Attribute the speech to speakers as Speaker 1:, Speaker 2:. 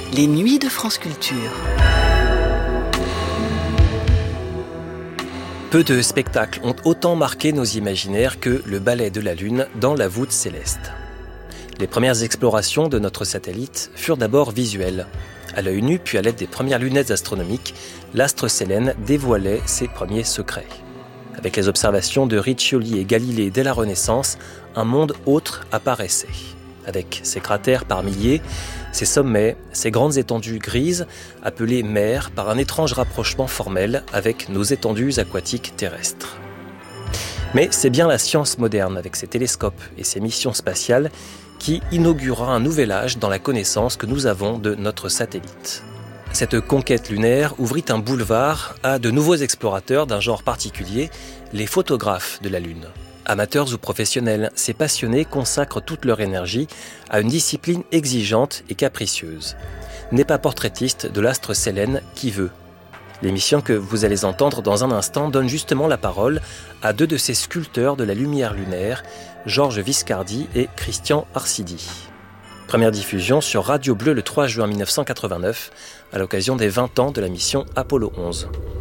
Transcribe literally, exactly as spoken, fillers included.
Speaker 1: Les nuits de France Culture.
Speaker 2: Peu de spectacles ont autant marqué nos imaginaires que le ballet de la Lune dans la voûte céleste. Les premières explorations de notre satellite furent d'abord visuelles. À l'œil nu, puis à l'aide des premières lunettes astronomiques, l'astre Sélène dévoilait ses premiers secrets. Avec les observations de Riccioli et Galilée dès la Renaissance, un monde autre apparaissait. Avec ses cratères par milliers, ses sommets, ses grandes étendues grises, appelées mers par un étrange rapprochement formel avec nos étendues aquatiques terrestres. Mais c'est bien la science moderne, avec ses télescopes et ses missions spatiales, qui inaugurera un nouvel âge dans la connaissance que nous avons de notre satellite. Cette conquête lunaire ouvrit un boulevard à de nouveaux explorateurs d'un genre particulier, les photographes de la Lune. Amateurs ou professionnels, ces passionnés consacrent toute leur énergie à une discipline exigeante et capricieuse. N'est pas portraitiste de l'astre Sélène qui veut. L'émission que vous allez entendre dans un instant donne justement la parole à deux de ces sculpteurs de la lumière lunaire, Georges Viscardi et Christian Arcidi. Première diffusion sur Radio Bleu le trois juin mille neuf cent quatre-vingt-neuf, à l'occasion des vingt ans de la mission Apollo onze.